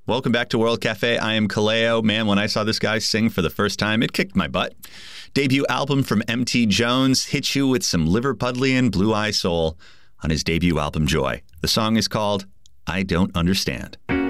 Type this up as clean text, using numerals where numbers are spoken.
Welcome back to World Cafe. I am Kaleo. Man, when I saw this guy sing for the first time, it kicked my butt. Debut album from M.T. Jones hits you with some Liverpudlian blue eye soul on his debut album, Joy. The song is called I Don't Understand.